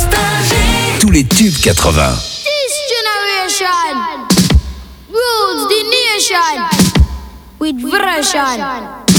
Tous les tubes 80. This generation rules the nation with version.